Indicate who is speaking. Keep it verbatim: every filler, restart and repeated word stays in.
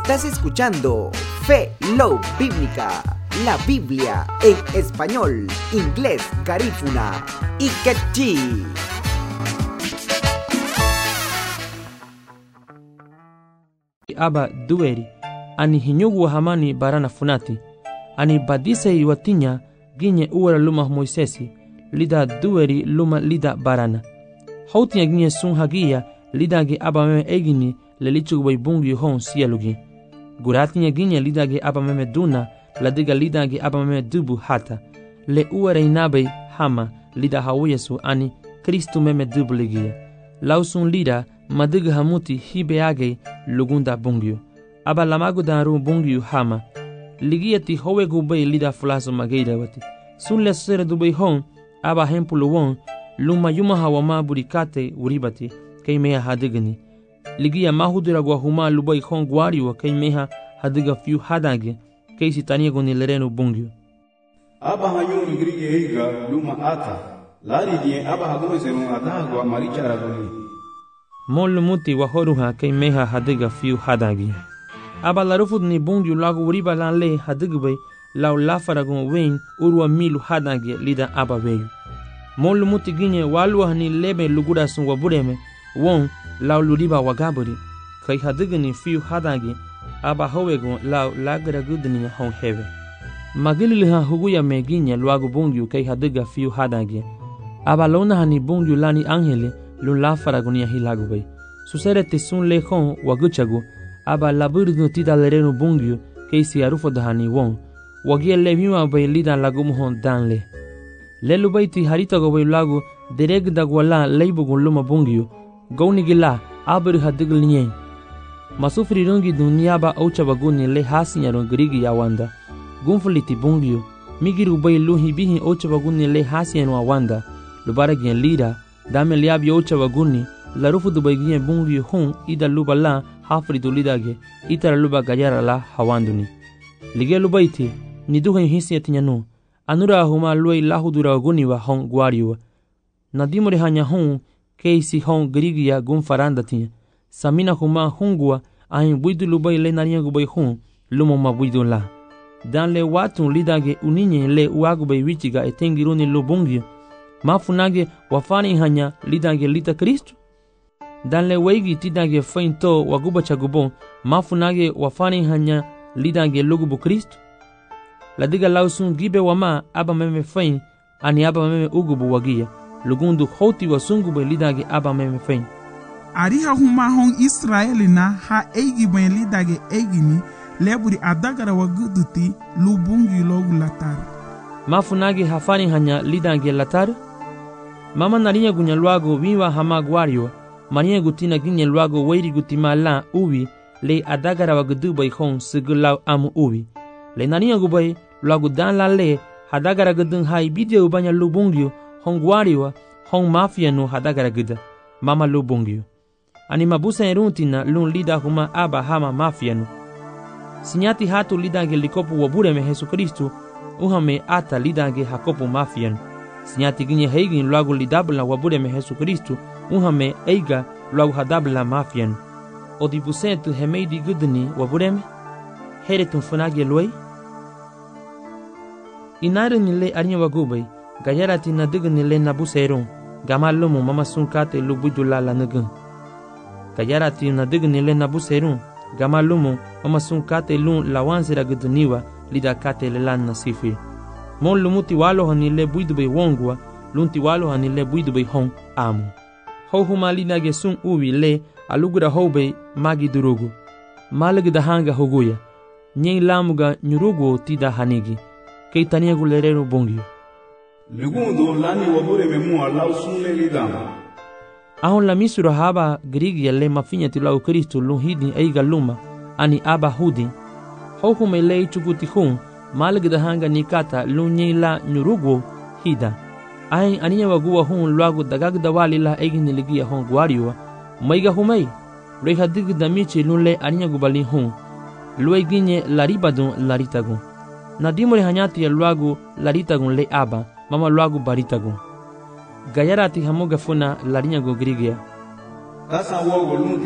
Speaker 1: Estás escuchando Fe Love Bíblica, la Biblia en español, inglés, garífuna y quechí.
Speaker 2: Aba dueri ani hinyugu hamani barana funati ani badise iwatinya ginye uwara luma Moisesi lida dueri luma lida barana hautinya ginye sun hagia lida ge aba meme egini lelichu bai bungi hon sielugi guratinya ginye lida ge aba meme duna ladiga lida ge aba meme dubu hata le uwara inabe hama lida hawiyesu ani Kristu meme dubu ligia lausun lida madiga hamuti hibeage lugunda bungyu aba lamagu daru bungyu hama ligiati howegu bay lida fulaso mageida wati sunle sere dubai hon aba hempulu won luma yuma hawama burikate uribati kaimeha hadigani ligia mahudura gwa huma lubai hon gwari wa kaimeha hadiga fiu hadage kaisi tania goni lerenu bungyu
Speaker 3: aba hanyu grige higa luma ata lari die aba hagome serun adagwa marichara goni
Speaker 2: Molu muti wahoruha kay meha hadiga fiu hadagi. Aba larufud ni bungyu lagu uriba lan le hadigbe lau lafaragun wein urwa milu hadagi lida aba weyu. Molu muti ginye walwa ni lebe lugura sun wabureme won lau luriba wagaburi. Kay hadigani fiu hadagi aba howegun lau lagara gudni hon heve. Magiliha huguya me ginye luagu bungyu kay hadiga fiu hadagi. Aba lona hani bungyu lani angele lun la faragonia hilagubay susere tisun lehon waguchagu aba laburdu tida lerenu bungyu keisi arufo dahani won wagie leviwa bay lida lagumuhon danle lelubayti harita go bay lagu dereg dagwala leibugun luma bungyu gownigila abur hadiglinyen masufri rungi dunia ba aucha baguni le hasinyarun grigi yawanda gunfuliti bungyu migiru bay luhi bihi aucha baguni le hasinyarun awanda lubaragien lida dame liabi ocha waguni larufu dubaygiye bungi hon ida luba la hafri dulidage itara luba gayara la hawanduni lige lubaiti niduha hisiyatinyanu anura huma luai lahudura waguni wa hon gwariwa nadimore hanya hon keisi hon grigia gun farandatinya samina huma hongwa ahin buidu lubai le nariya gubai hon lumo ma buidu la dan le watun lidage uninye le uagubay wichiga etengiruni lubungi mafunage wafani hanya lidange lita Kristu dan le weigi tidange fainto waguba chagubon mafunage wafani hanya lidange lugubu Kristu ladiga lausun gibe wama aba meme fain ani aba meme ugubu wagia lugundu hoti wasungube lidange aba meme fain
Speaker 4: ariha huma hon Israeli na ha eigi ben lidage eigini leburi adagara waguduti lubungi logu latar
Speaker 2: mafunage hafani hanya lidange latar mama narinya gunya luago wiwa hama gwario maniya gutina ginya luago weiri gutima la uwi le adagara wagudu bay hon sigulaw amu uwi le narinya gubay luago dan la le hadagara gudun hai bidya ubanya lubungyo hon gwario hon mafia no hadagara guda mama lubungyo ani mabusa eruntina lun lida huma aba hama mafia no sinyati hatu lidange likopu wabure me Jesu Kristu uhame ata lidange hakopu mafia no sinyati ginye heigin luagu lidabla wabure me Jesu Kristu uhame eiga luagu hadabla mafian odipusetu hemeidi gudni wabureme heretun funage luai inare nile arnya wagubay gayarati nadigni le nabuseron gamalumu mama sunkate lubudula la nugun gayarati nadigni le nabuseron gamalumu mama sunkate lun lawansira gudniwa lidakate le lan nasifi mon lumuti walo hanile buidu bay wongwa lunti walo hanile buidu bay hon amu ho huma linage sun uwi le alugura hobe magi durugu malag da hanga hoguya nyen lamuga nyurugu tida hanigi keitania gulerero bongi
Speaker 3: lugundu lani wabure memu Allah sunle lidama
Speaker 2: ahon la misura haba grigi le mafinya tilau Kristu luhidi eiga luma ani aba hudi ho huma le chukuti hun malag da hanga nikata lunye la nyurugo hida ai aniya waguwa hun luagu dagag da wali la egin ligia hon gwariwa maiga humai re hadig da michi lunle aniya gubali hun luai ginye laribadun laritagun nadimore hanyati ya luagu laritagun le aba mama luagu baritagun gayarati hamuga funa larinya go grigia
Speaker 3: tasa wogo lunti